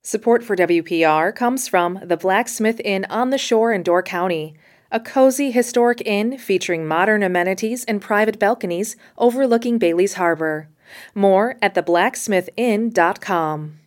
Support for WPR comes from the Blacksmith Inn on the Shore in Door County, a cozy historic inn featuring modern amenities and private balconies overlooking Bailey's Harbor. More at theblacksmithinn.com.